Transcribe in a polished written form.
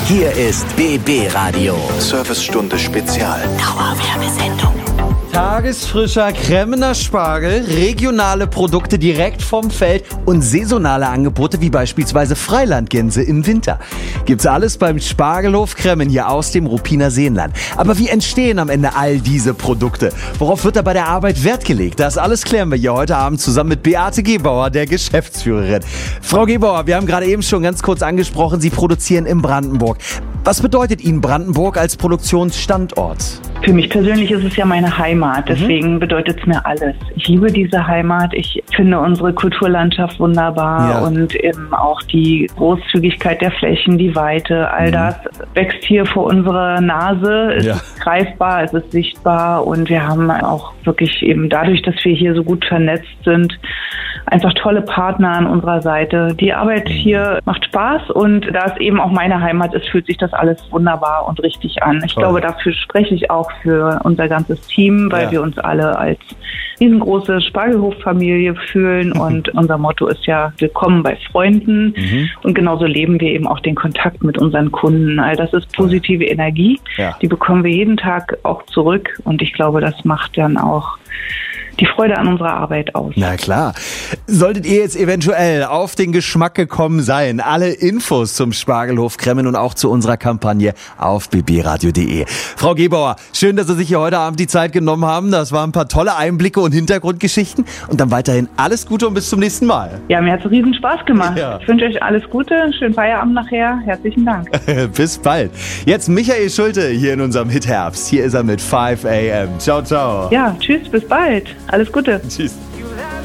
Hier ist BB Radio. Servicestunde Spezial. Dauerwerbesendung. Tagesfrischer Kremmener Spargel, regionale Produkte direkt vom Feld und saisonale Angebote wie beispielsweise Freilandgänse im Winter. Gibt's alles beim Spargelhof Kremmen hier aus dem Ruppiner Seenland. Aber wie entstehen am Ende all diese Produkte? Worauf wird da bei der Arbeit Wert gelegt? Das alles klären wir hier heute Abend zusammen mit Beate Gebauer, der Geschäftsführerin. Frau Gebauer, wir haben gerade eben schon ganz kurz angesprochen, Sie produzieren in Brandenburg. Was bedeutet Ihnen Brandenburg als Produktionsstandort? Für mich persönlich ist es ja meine Heimat, deswegen bedeutet es mir alles. Ich liebe diese Heimat, ich finde unsere Kulturlandschaft wunderbar und eben auch die Großzügigkeit der Flächen, die Weite, all das wächst hier vor unserer Nase, es ist greifbar, es ist sichtbar und wir haben auch wirklich eben dadurch, dass wir hier so gut vernetzt sind, einfach tolle Partner an unserer Seite. Die Arbeit hier macht Spaß und da es eben auch meine Heimat ist, fühlt sich das alles wunderbar und richtig an. Ich glaube, dafür spreche ich auch für unser ganzes Team, weil wir uns alle als riesengroße Spargelhof-Familie fühlen und unser Motto ist ja willkommen bei Freunden und genauso leben wir eben auch den Kontakt mit unseren Kunden. All das ist positive Energie, die bekommen wir jeden Tag auch zurück und ich glaube, das macht dann auch die Freude an unserer Arbeit aus. Na klar. Solltet ihr jetzt eventuell auf den Geschmack gekommen sein, alle Infos zum Spargelhof Kremmen und auch zu unserer Kampagne auf bbradio.de. Frau Gebauer, schön, dass Sie sich hier heute Abend die Zeit genommen haben. Das waren ein paar tolle Einblicke und Hintergrundgeschichten und dann weiterhin alles Gute und bis zum nächsten Mal. Ja, mir hat es riesen Spaß gemacht. Ja. Ich wünsche euch alles Gute, einen schönen Feierabend nachher. Herzlichen Dank. Bis bald. Jetzt Michael Schulte hier in unserem Hit Herbst. Hier ist er mit 5 AM. Ciao, ciao. Ja, tschüss, bis bald. Alles Gute. Tschüss.